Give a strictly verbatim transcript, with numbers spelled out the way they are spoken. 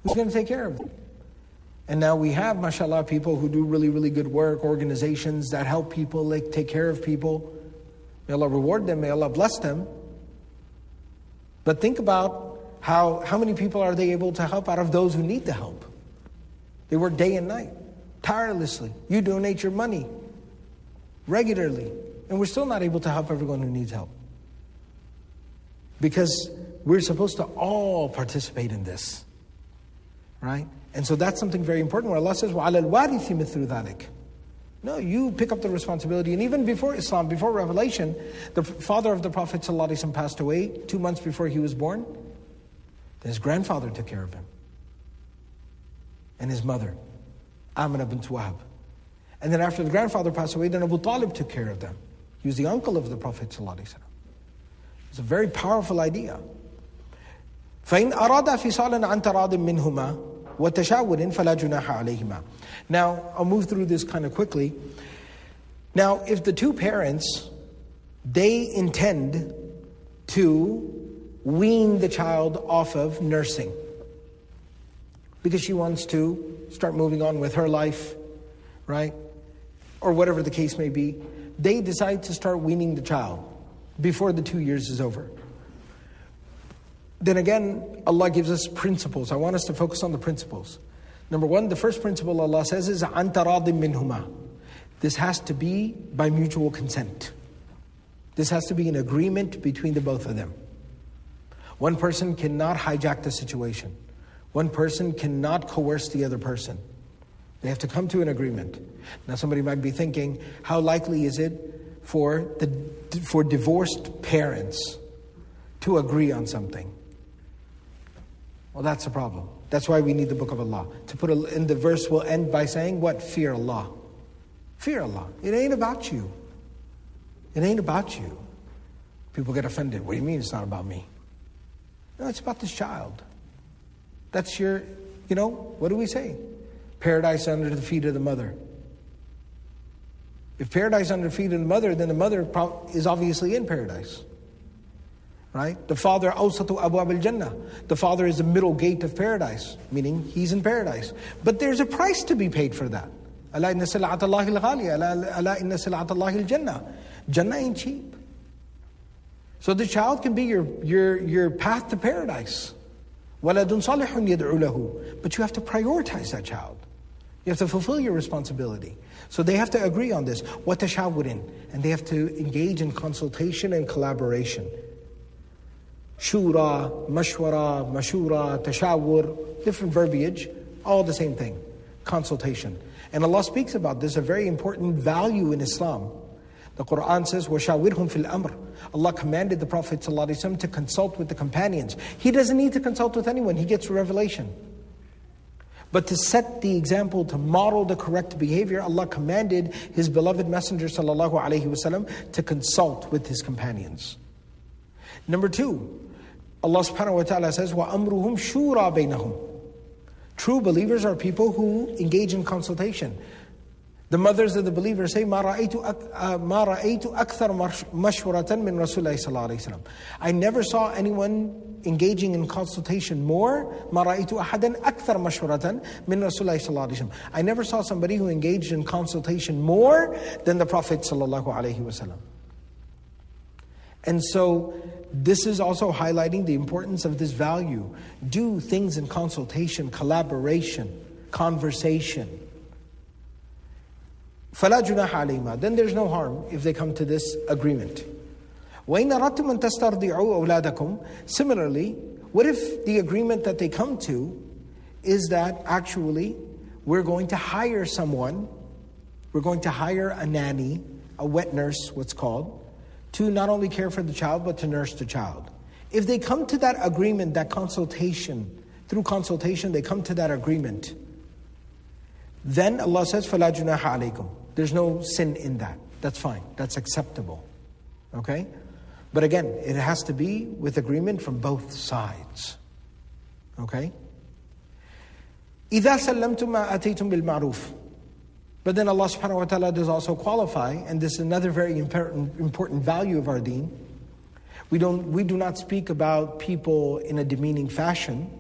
Who's going to take care of them? And now we have, mashallah, people who do really, really good work, organizations that help people, like take care of people. May Allah reward them, may Allah bless them. But think about how, how many people are they able to help out of those who need the help? They work day and night, tirelessly. You donate your money regularly, and we're still not able to help everyone who needs help. Because we're supposed to all participate in this, right? And so that's something very important where Allah says, وَعَلَى الْوَارِثِ مِثْلُ ذَلِكَ. No, you pick up the responsibility. And even before Islam, before revelation, the father of the Prophet ﷺ passed away two months before he was born. Then his grandfather took care of him. And his mother, Aminah bint Wahab. And then after the grandfather passed away, then Abu Talib took care of them. He was the uncle of the Prophet ﷺ. It's a very powerful idea. فَإِنْ أَرَادَ فِصَالًا عَنْ تَرَاضٍ مِّنْهُمَا وَتَشَاوُرٍ فَلَا جُنَاحَ عَلَيْهِمَا. Now, I'll move through this kind of quickly. Now, if the two parents, they intend to wean the child off of nursing because she wants to start moving on with her life, right? Or whatever the case may be, they decide to start weaning the child before the two years is over. Then again, Allah gives us principles. I want us to focus on the principles. Number one, the first principle Allah says is عَنْ تَرَاضٍ مِّنْهُمَا. This has to be by mutual consent. This has to be an agreement between the both of them. One person cannot hijack the situation. One person cannot coerce the other person. They have to come to an agreement. Now somebody might be thinking, how likely is it for the for divorced parents to agree on something? Well, that's a problem. That's why we need the Book of Allah. To put a, in the verse will end by saying, what? Fear Allah. Fear Allah. It ain't about you. It ain't about you. People get offended. What do you mean it's not about me? No, it's about this child. That's your, you know, what do we say? Paradise under the feet of the mother. If paradise under the feet of the mother, then the mother is obviously in paradise. Right? The father, awsatu abwab al-jannah. The father is the middle gate of paradise, meaning he's in paradise. But there's a price to be paid for that. Ala inna sil'at Allahi al-ghaliya, ala inna sil'at Allahi al-jannah. Jannah ain't cheap. So the child can be your your your path to paradise. Waladun salihun yad'u lahu. But you have to prioritize that child. You have to fulfill your responsibility. So they have to agree on this. وَتَشَاوُرٍ. And they have to engage in consultation and collaboration. Shura, mashwara, mashura, tashawur, different verbiage, all the same thing, consultation. And Allah speaks about this, a very important value in Islam. The Quran says, وَشَاوِرْهُمْ فِي الْأَمْرِ. Allah commanded the Prophet ﷺ to consult with the companions. He doesn't need to consult with anyone, he gets revelation. But to set the example, to model the correct behavior, Allah commanded His beloved Messenger ﷺ to consult with his companions. Number two, Allah subhanahu wa ta'ala says, وَأَمْرُهُمْ شُورَى بَيْنَهُمْ. True believers are people who engage in consultation. The mothers of the believers say, مَا رَأَيْتُ أَكْثَرَ مَشْوَرَةً مِّن رَسُولِ اللَّهِ صَلَّى اللَّهُ عَلَيْهِ وسلم. I never saw anyone engaging in consultation more. مَا رَأَيْتُ أَحَدًا أَكْثَرَ مَشْوَرَةً مِّن رَسُولِ اللَّهِ صَلَّى اللَّهُ عَلَيْهِ وسلم. I never saw somebody who engaged in consultation more than the Prophet sallallahu alaihi wasallam. And so this is also highlighting the importance of this value. Do things in consultation, collaboration, conversation. فَلَا جُنَاحَ عَلَيْهِمَا. Then there's no harm if they come to this agreement. وَإِنْ أَرَدْتُمْ أَن تَسْتَرْضِعُوا أَوْلَادَكُمْ. Similarly, what if the agreement that they come to is that actually we're going to hire someone, we're going to hire a nanny, a wet nurse, what's called, to not only care for the child, but to nurse the child. If they come to that agreement, that consultation, through consultation, they come to that agreement, then Allah says, فَلَا جُنَاحَ عَلَيْكُمْ. There's no sin in that. That's fine. That's acceptable. Okay? But again, it has to be with agreement from both sides. Okay? إِذَا سَلَّمْتُمْ مَا أَتَيْتُمْ بِالْمَعْرُوفِ. But then Allah subhanahu wa ta'ala does also qualify, and this is another very important, important value of our deen. We don't, we do not speak about people in a demeaning fashion.